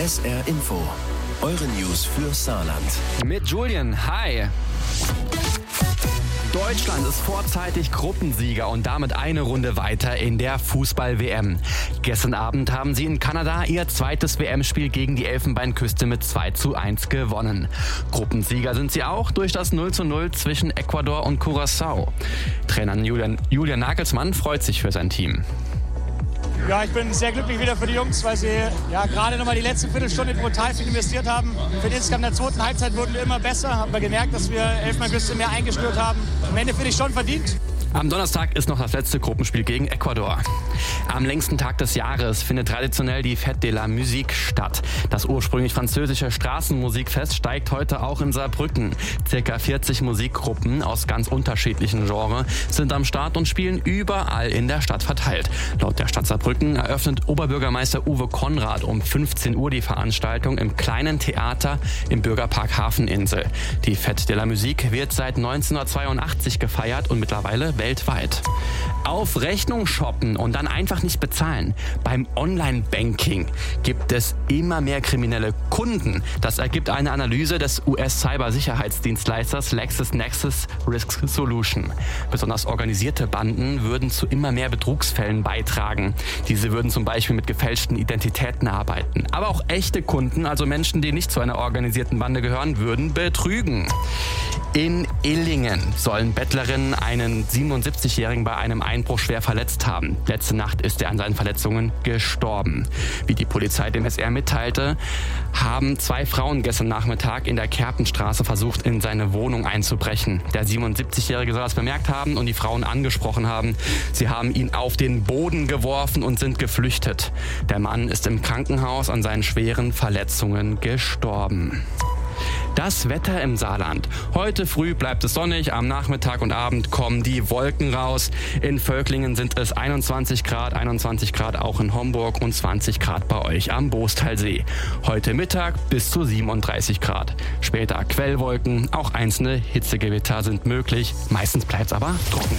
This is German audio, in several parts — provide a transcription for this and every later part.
SR Info. Eure News fürs Saarland. Mit Julian, hi. Deutschland ist vorzeitig Gruppensieger und damit eine Runde weiter in der Fußball-WM. Gestern Abend haben sie in Kanada ihr zweites WM-Spiel gegen die Elfenbeinküste mit 2:1 gewonnen. Gruppensieger sind sie auch durch das 0:0 zwischen Ecuador und Curaçao. Trainer Julian Nagelsmann freut sich für sein Team. Ja, ich bin sehr glücklich wieder für die Jungs, weil sie gerade nochmal die letzte Viertelstunde brutal viel investiert haben. Für den insgesamt in der zweiten Halbzeit wurden wir immer besser. Haben wir gemerkt, dass wir Elfenbeinküste mehr eingestört haben. Am Ende finde ich schon verdient. Am Donnerstag ist noch das letzte Gruppenspiel gegen Ecuador. Am längsten Tag des Jahres findet traditionell die Fête de la Musique statt. Das ursprünglich französische Straßenmusikfest steigt heute auch in Saarbrücken. Circa 40 Musikgruppen aus ganz unterschiedlichen Genres sind am Start und spielen überall in der Stadt verteilt. Laut der Stadt Saarbrücken eröffnet Oberbürgermeister Uwe Konrad um 15 Uhr die Veranstaltung im kleinen Theater im Bürgerpark Hafeninsel. Die Fête de la Musique wird seit 1982 gefeiert und mittlerweile weltweit. Auf Rechnung shoppen und dann einfach nicht bezahlen. Beim Online-Banking gibt es immer mehr kriminelle Kunden. Das ergibt eine Analyse des US-Cybersicherheitsdienstleisters LexisNexis Risk Solution. Besonders organisierte Banden würden zu immer mehr Betrugsfällen beitragen. Diese würden zum Beispiel mit gefälschten Identitäten arbeiten. Aber auch echte Kunden, also Menschen, die nicht zu einer organisierten Bande gehören, würden betrügen. In Illingen sollen Bettlerinnen einen 77-Jährigen bei einem Einbruch schwer verletzt haben. Letzte Nacht ist er an seinen Verletzungen gestorben. Wie die Polizei dem SR mitteilte, haben 2 Frauen gestern Nachmittag in der Kerpenstraße versucht, in seine Wohnung einzubrechen. Der 77-Jährige soll das bemerkt haben und die Frauen angesprochen haben. Sie haben ihn auf den Boden geworfen und sind geflüchtet. Der Mann ist im Krankenhaus an seinen schweren Verletzungen gestorben. Das Wetter im Saarland. Heute früh bleibt es sonnig, am Nachmittag und Abend kommen die Wolken raus. In Völklingen sind es 21 Grad auch in Homburg und 20 Grad bei euch am Boostalsee. Heute Mittag bis zu 37 Grad. Später Quellwolken, auch einzelne Hitzegewitter sind möglich. Meistens bleibt es aber trocken.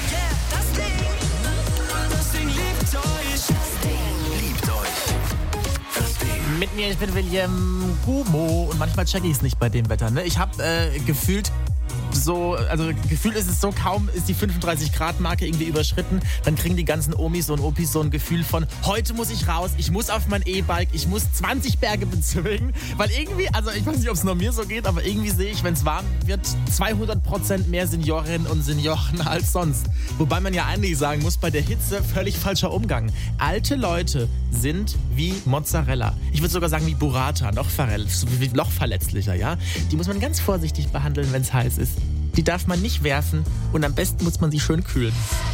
Mit mir, ich bin William Gumo und manchmal checke ich es nicht bei dem Wetter. Ne? Ich habe gefühlt ist es so, kaum ist die 35-Grad-Marke irgendwie überschritten, dann kriegen die ganzen Omis und Opis so ein Gefühl von, heute muss ich raus, ich muss auf mein E-Bike, ich muss 20 Berge bezwingen, weil irgendwie, also ich weiß nicht, ob es nur mir so geht, aber irgendwie sehe ich, wenn es warm wird, 200% mehr Seniorinnen und Senioren als sonst. Wobei man ja eigentlich sagen muss, bei der Hitze völlig falscher Umgang. Alte Leute sind wie Mozzarella. Ich würde sogar sagen wie Burrata, noch verletzlicher, ja? Die muss man ganz vorsichtig behandeln, wenn es heiß ist. Die darf man nicht werfen und am besten muss man sie schön kühlen.